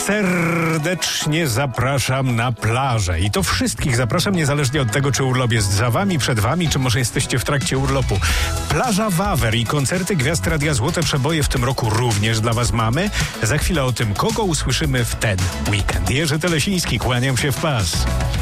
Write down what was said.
Serdecznie zapraszam na plażę. I to wszystkich zapraszam, niezależnie od tego, czy urlop jest za wami, przed wami, czy może jesteście w trakcie urlopu. Plaża Wawer i koncerty gwiazd Radia Złote Przeboje w tym roku również dla was mamy. Za chwilę o tym, kogo usłyszymy w ten weekend. Jerzy Telesiński, kłaniam się w pas.